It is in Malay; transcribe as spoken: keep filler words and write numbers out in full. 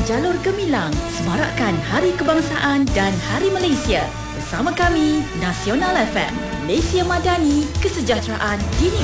jalur gemilang semarakkan Hari Kebangsaan dan Hari Malaysia. Bersama kami, Nasional F M, Malaysia Madani, Kesejahteraan Dini